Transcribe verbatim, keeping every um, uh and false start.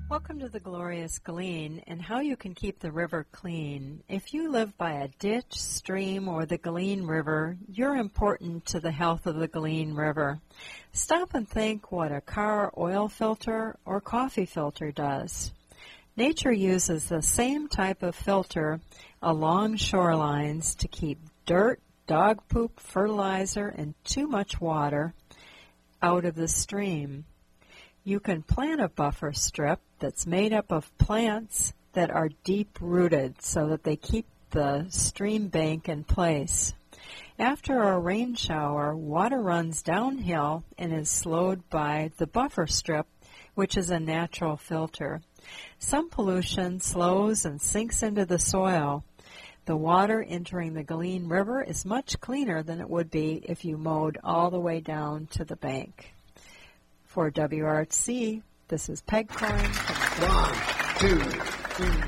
Welcome to the Glorious Galeen and how you can keep the river clean. If you live by a ditch, stream, or the Galeen River, you're important to the health of the Galeen River. Stop and think what a car oil filter or coffee filter does. Nature uses the same type of filter along shorelines to keep dirt, dog poop, fertilizer, and too much water out of the stream. You can plant a buffer strip that's made up of plants that are deep-rooted so that they keep the stream bank in place. After a rain shower, water runs downhill and is slowed by the buffer strip, which is a natural filter. Some pollution slows and sinks into the soil. The water entering the Galeen River is much cleaner than it would be if you mowed all the way down to the bank. For W R C, this is Peg Corn. One, two, three.